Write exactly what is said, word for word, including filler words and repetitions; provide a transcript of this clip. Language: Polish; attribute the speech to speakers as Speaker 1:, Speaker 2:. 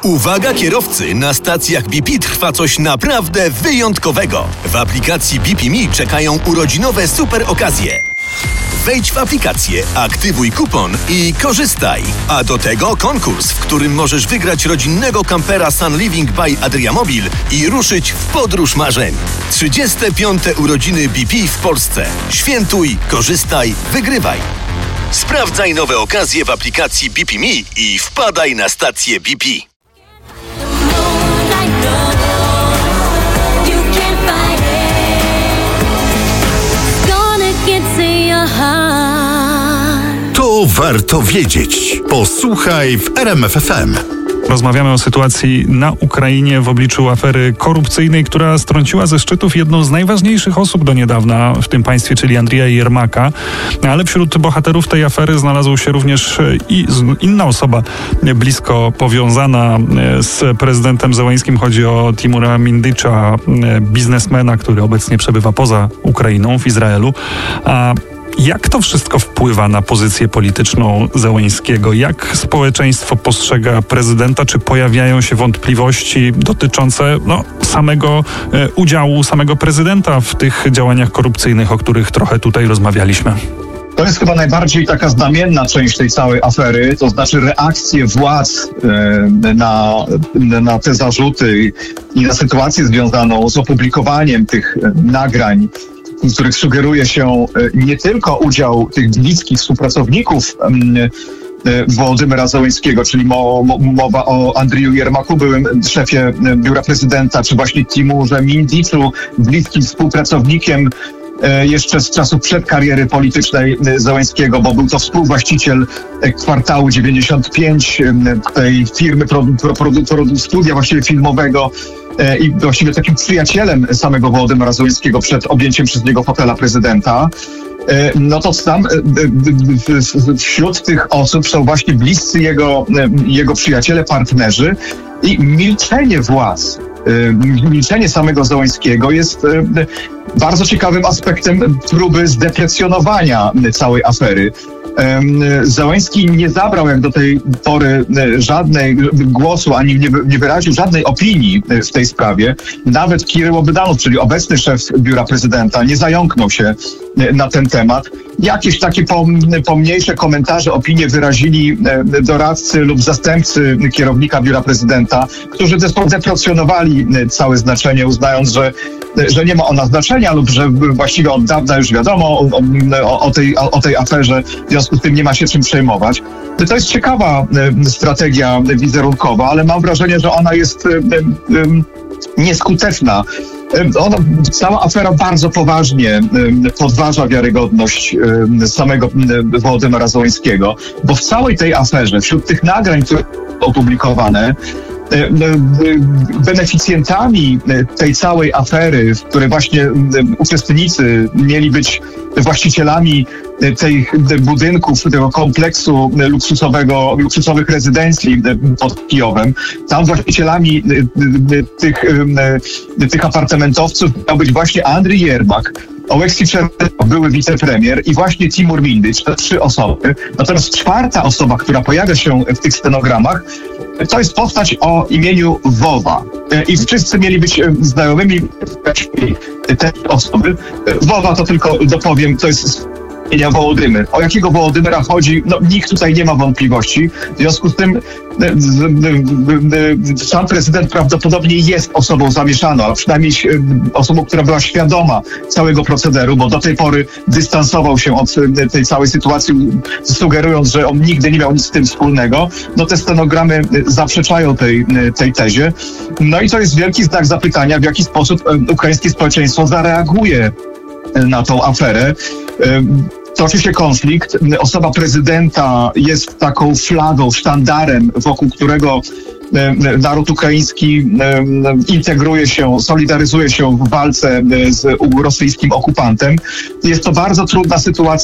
Speaker 1: Uwaga kierowcy, na stacjach B P trwa coś naprawdę wyjątkowego. W aplikacji B P Me czekają urodzinowe super okazje. Wejdź w aplikację, aktywuj kupon i korzystaj. A do tego konkurs, w którym możesz wygrać rodzinnego kampera Sun Living by Adriamobil i ruszyć w podróż marzeń. trzydzieste piąte urodziny B P w Polsce. Świętuj, korzystaj, wygrywaj. Sprawdzaj nowe okazje w aplikacji B P Me i wpadaj na stację B P.
Speaker 2: To warto wiedzieć. Posłuchaj w R M F F M.
Speaker 3: Rozmawiamy o sytuacji na Ukrainie w obliczu afery korupcyjnej, która strąciła ze szczytów jedną z najważniejszych osób do niedawna w tym państwie, czyli Andrija Jermaka. Ale wśród bohaterów tej afery znalazł się również i inna osoba blisko powiązana z prezydentem Zełenskim. Chodzi o Timura Mindycza, biznesmena, który obecnie przebywa poza Ukrainą, w Izraelu. A jak to wszystko wpływa na pozycję polityczną Zełenskiego? Jak społeczeństwo postrzega prezydenta? Czy pojawiają się wątpliwości dotyczące no, samego e, udziału samego prezydenta w tych działaniach korupcyjnych, o których trochę tutaj rozmawialiśmy?
Speaker 4: To jest chyba najbardziej taka znamienna część tej całej afery, to znaczy reakcje władz e, na, na te zarzuty i na sytuację związaną z opublikowaniem tych nagrań, w których sugeruje się nie tylko udział tych bliskich współpracowników Wołodymyra Zełenskiego, czyli mo, mo, mowa o Andriju Jermaku, byłym szefie biura prezydenta, czy właśnie Timurze Mindiczu, bliskim współpracownikiem jeszcze z czasów przed kariery politycznej Zełenskiego, bo był to współwłaściciel Kwartału dziewięćdziesiąt pięć, tej firmy pro, pro, pro, studia właściwie filmowego, i właściwie takim przyjacielem samego Wołodymyra Zełenskiego przed objęciem przez niego fotela prezydenta. No to tam wśród tych osób są właśnie bliscy jego, jego przyjaciele, partnerzy, i milczenie władz, milczenie samego Zełenskiego jest bardzo ciekawym aspektem próby zdeprecjonowania całej afery. Zełenski nie zabrał jak do tej pory żadnej głosu, ani nie, nie wyraził żadnej opinii w tej sprawie. Nawet Kiryło Bydanow, czyli obecny szef biura prezydenta, nie zająknął się na ten temat. Jakieś takie pomniejsze komentarze, opinie wyrazili doradcy lub zastępcy kierownika biura prezydenta, którzy zresztą deprecjonowali całe znaczenie, uznając, że, że nie ma ona znaczenia lub że właściwie od dawna już wiadomo o, o, o, tej, o tej aferze, w związku z tym nie ma się czym przejmować. To jest ciekawa strategia wizerunkowa, ale mam wrażenie, że ona jest nieskuteczna. Ona, cała afera bardzo poważnie podważa wiarygodność samego Wołodymyra Zełenskiego, bo w całej tej aferze, wśród tych nagrań, które są opublikowane, beneficjentami tej całej afery, w której właśnie uczestnicy mieli być właścicielami tych budynków, tego kompleksu luksusowego, luksusowych rezydencji pod Kijowem, tam właścicielami tych, tych apartamentowców miał być właśnie Andrij Jermak, Oleksij Czernew, były wicepremier, i właśnie Timur Mindycz, te trzy osoby. Natomiast czwarta osoba, która pojawia się w tych stenogramach, to jest postać o imieniu Wowa. I wszyscy mieli być znajomymi tej osoby. Wowa, to tylko dopowiem, to jest imienia Wołodymyr. O jakiego Wołodymyra chodzi? No, nikt tutaj nie ma wątpliwości. W związku z tym sam prezydent prawdopodobnie jest osobą zamieszaną, a przynajmniej osobą, która była świadoma całego procederu, bo do tej pory dystansował się od tej całej sytuacji, sugerując, że on nigdy nie miał nic z tym wspólnego. No te stenogramy zaprzeczają tej, tej tezie. No i to jest wielki znak zapytania, w jaki sposób ukraińskie społeczeństwo zareaguje na tą aferę. Toczy się konflikt. Osoba prezydenta jest taką flagą, sztandarem, wokół którego naród ukraiński integruje się, solidaryzuje się w walce z rosyjskim okupantem. Jest to bardzo trudna sytuacja